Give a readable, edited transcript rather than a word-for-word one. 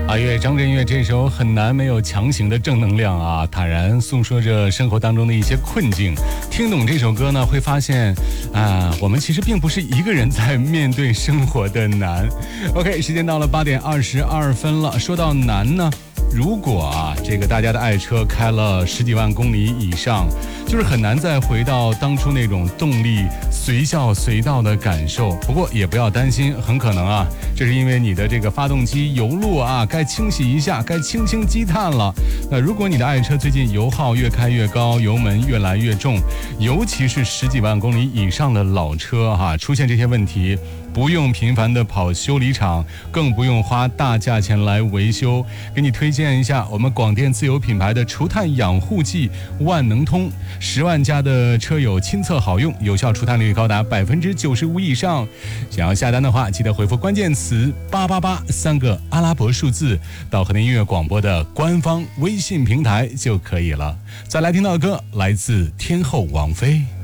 阿月张震岳这首很难没有强行的正能量啊，坦然诉说着生活当中的一些困境。听懂这首歌呢，会发现我们其实并不是一个人在面对生活的难。OK， 时间到了8点22分了。说到难呢，如果这个大家的爱车开了10几万公里以上，就是很难再回到当初那种动力随叫随到的感受。不过也不要担心，很可能这是因为你的这个发动机油路该清洗一下，该清清积碳了。那如果你的爱车最近油耗越开越高，油门越来越重，尤其是10几万公里以上的老车出现这些问题，不用频繁的跑修理厂，更不用花大价钱来维修。给你推荐一下我们广电自有品牌的除碳养护剂万能通，10万加的车友亲测好用，有效除碳率高达95%以上。想要下单的话，记得回复关键词888，3个阿拉伯数字，到和田音乐广播的官方微信平台就可以了。再来听到的歌来自天后王菲。